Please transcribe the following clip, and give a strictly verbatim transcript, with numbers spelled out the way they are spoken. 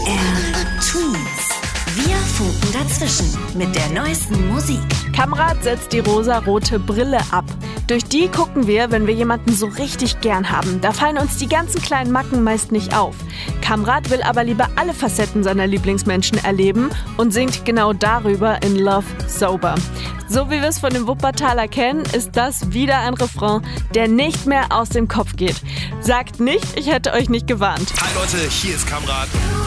R Twins. Wir funken dazwischen mit der neuesten Musik. Kamrat setzt die rosa-rote Brille ab. Durch die gucken wir, wenn wir jemanden so richtig gern haben. Da fallen uns die ganzen kleinen Macken meist nicht auf. Kamrat will aber lieber alle Facetten seiner Lieblingsmenschen erleben und singt genau darüber in Love Sober. So wie wir es von dem Wuppertaler kennen, ist das wieder ein Refrain, der nicht mehr aus dem Kopf geht. Sagt nicht, ich hätte euch nicht gewarnt. Hi Leute, hier ist Kamrat.